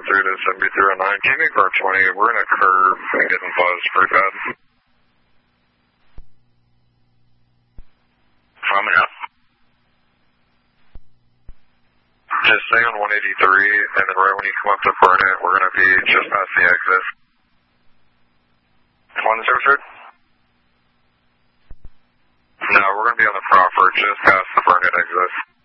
through to 7309. Give me car 20. We're in a curve and getting buzzed pretty bad. Coming out. Just stay on 183, and then right when you come up to Burnett, we're going to be just past the exit. 100? No, we're going to be on the Crawford, just past the Burnett exit.